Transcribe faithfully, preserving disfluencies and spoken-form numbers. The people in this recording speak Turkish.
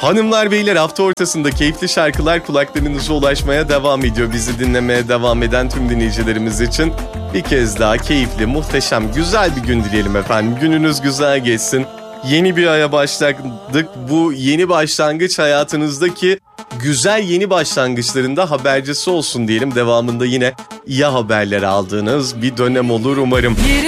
Hanımlar beyler, hafta ortasında keyifli şarkılar kulaklarınıza ulaşmaya devam ediyor. Bizi dinlemeye devam eden tüm dinleyicilerimiz için bir kez daha keyifli, muhteşem, güzel bir gün dileyelim efendim. Gününüz güzel geçsin. Yeni bir aya başladık. Bu yeni başlangıç hayatınızdaki güzel yeni başlangıçlarında habercisi olsun diyelim. Devamında yine iyi haberler aldığınız bir dönem olur umarım.